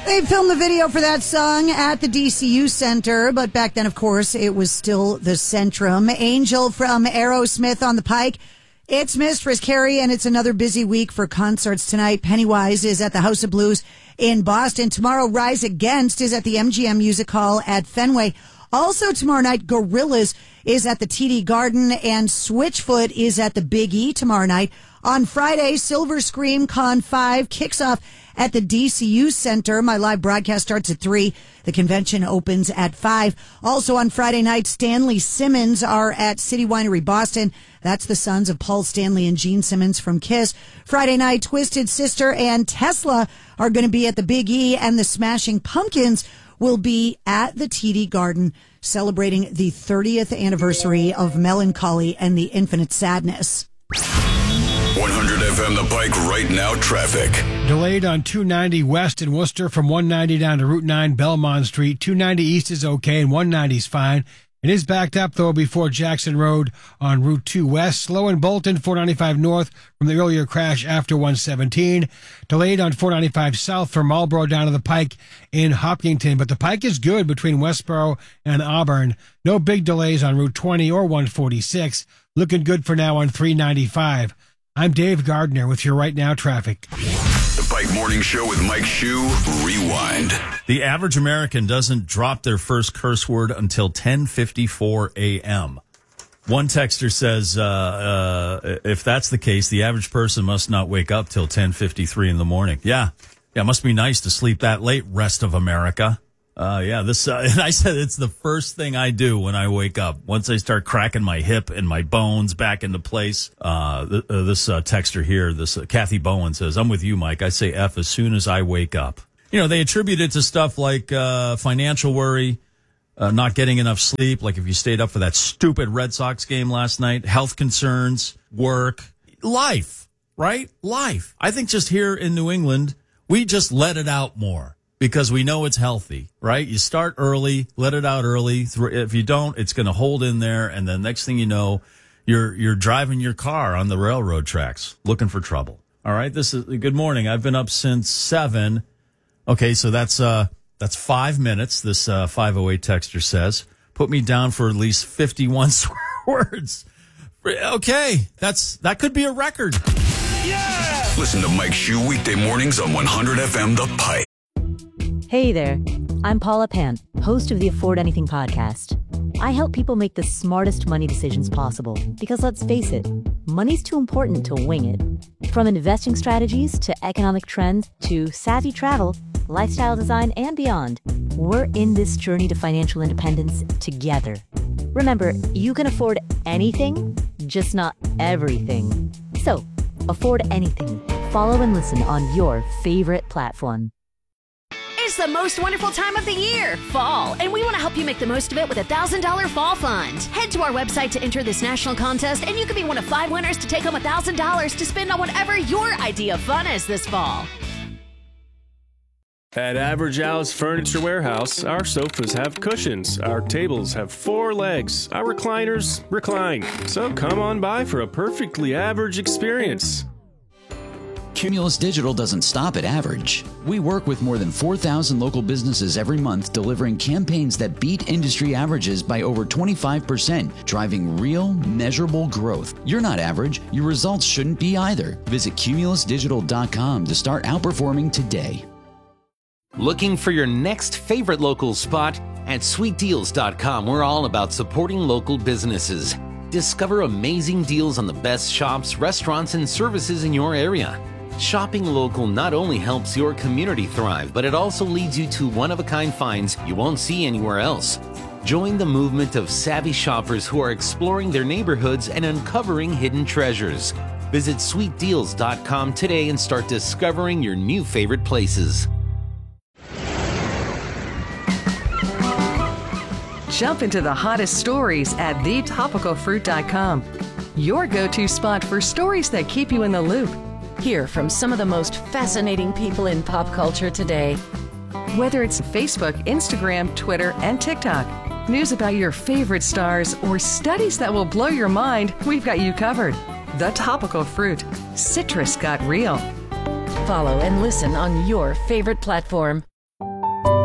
They filmed the video for that song at the DCU Center, but back then, of course, it was still the Centrum. Angel from Aerosmith on the Pike. It's Mistress Carrie, and it's another busy week for concerts tonight. Pennywise is at the House of Blues in Boston. Tomorrow, Rise Against is at the MGM Music Hall at Fenway. Also tomorrow night, Gorillaz is at the TD Garden, and Switchfoot is at the Big E tomorrow night. On Friday, Silver Scream Con 5 kicks off at the DCU Center. My live broadcast starts at 3. The convention opens at 5. Also on Friday night, Stanley Simmons are at City Winery Boston. That's the sons of Paul Stanley and Gene Simmons from Kiss. Friday night, Twisted Sister and Tesla are going to be at the Big E, and the Smashing Pumpkins will be at the TD Garden celebrating the 30th anniversary of Melancholy and the Infinite Sadness. 100 FM The Pike right now traffic. Delayed on 290 West in Worcester from 190 down to Route 9 Belmont Street. 290 East is okay and 190 is fine. It is backed up, though, before Jackson Road on Route 2 West. Slow in Bolton, 495 North from the earlier crash after 117. Delayed on 495 South from Marlboro down to the Pike in Hopkinton. But the Pike is good between Westboro and Auburn. No big delays on Route 20 or 146. Looking good for now on 395. I'm Dave Gardner with your Right Now traffic. The Pike Morning Show with Mike Shue, Rewind. The average American doesn't drop their first curse word until 10:54 a.m. One texter says, if that's the case, the average person must not wake up till 10:53 in the morning. Yeah, it must be nice to sleep that late, rest of America. And I said it's the first thing I do when I wake up. Once I start cracking my hip and my bones back into place, this texter here, Kathy Bowen says, I'm with you, Mike. I say F as soon as I wake up. You know, they attribute it to stuff like financial worry, not getting enough sleep, like if you stayed up for that stupid Red Sox game last night, health concerns, work, life, right? Life. I think just here in New England, we just let it out more. Because we know it's healthy, right? You start early, let it out early. If you don't, it's going to hold in there. And then next thing you know, you're driving your car on the railroad tracks looking for trouble. All right. Good morning. I've been up since 7. Okay. So that's 5 minutes. This 508 texter says, put me down for at least 51 swear words. Okay. That could be a record. Yeah. Listen to Mike Shue weekday mornings on 100 FM The Pike. Hey there, I'm Paula Pant, host of the Afford Anything podcast. I help people make the smartest money decisions possible because, let's face it, money's too important to wing it. From investing strategies to economic trends to savvy travel, lifestyle design, and beyond, we're in this journey to financial independence together. Remember, you can afford anything, just not everything. So, afford anything. Follow and listen on your favorite platform. It's the most wonderful time of the year, fall, and we want to help you make the most of it with a $1,000 fall fund. Head to our website to enter this national contest, and you could be one of 5 winners to take home $1,000 to spend on whatever your idea of fun is this fall. At Average Al's Furniture Warehouse, our sofas have cushions, our tables have 4 legs, our recliners recline. So come on by for a perfectly average experience. Cumulus Digital doesn't stop at average. We work with more than 4,000 local businesses every month, delivering campaigns that beat industry averages by over 25%, driving real, measurable growth. You're not average. Your results shouldn't be either. Visit cumulusdigital.com to start outperforming today. Looking for your next favorite local spot? At sweetdeals.com, we're all about supporting local businesses. Discover amazing deals on the best shops, restaurants, and services in your area. Shopping local not only helps your community thrive, but it also leads you to one-of-a-kind finds you won't see anywhere else. Join the movement of savvy shoppers who are exploring their neighborhoods and uncovering hidden treasures. Visit sweetdeals.com today and start discovering your new favorite places. Jump into the hottest stories at thetopicalfruit.com. Your go-to spot for stories that keep you in the loop. Hear from some of the most fascinating people in pop culture today. Whether it's Facebook, Instagram, Twitter, and TikTok, news about your favorite stars, or studies that will blow your mind, we've got you covered. The Topical Fruit. Citrus got real. Follow and listen on your favorite platform.